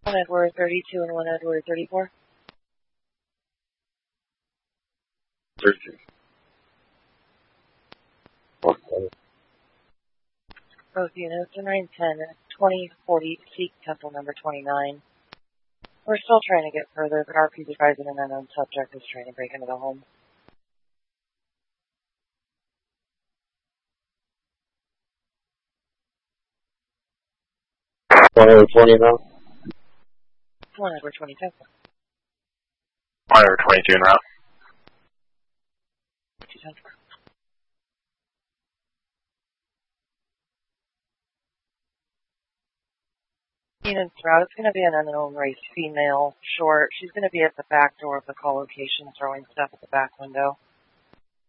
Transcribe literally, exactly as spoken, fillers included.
One Edward thirty-two and one Edward thirty-four. thirty-two. Okay. Both units, nine ten, twenty forty, Seek Temple number twenty-nine. We're still trying to get further, but R P is advising an unknown subject is trying to break into the home. one Edward twenty now? one Edward twenty-two. one Edward twenty-two en route. Units route, it's going to be an unknown race female, short. She's going to be at the back door of the call location throwing stuff at the back window.